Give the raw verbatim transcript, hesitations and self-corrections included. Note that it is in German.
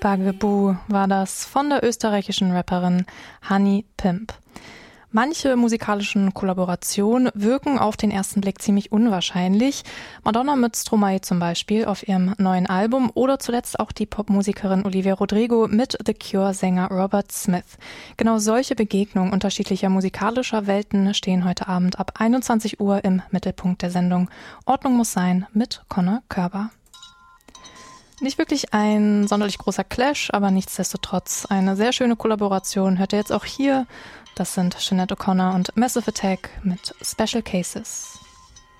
Bugaboo war das von der österreichischen Rapperin Honey Pimp. Manche musikalischen Kollaborationen wirken auf den ersten Blick ziemlich unwahrscheinlich. Madonna mit Stromae zum Beispiel auf ihrem neuen Album oder zuletzt auch die Popmusikerin Olivia Rodrigo mit The Cure-Sänger Robert Smith. Genau solche Begegnungen unterschiedlicher musikalischer Welten stehen heute Abend ab einundzwanzig Uhr im Mittelpunkt der Sendung Ordnung muss sein mit Conor Körber. Nicht wirklich ein sonderlich großer Clash, aber nichtsdestotrotz eine sehr schöne Kollaboration hört ihr jetzt auch hier. Das sind Sinead O'Connor und Massive Attack mit Special Cases.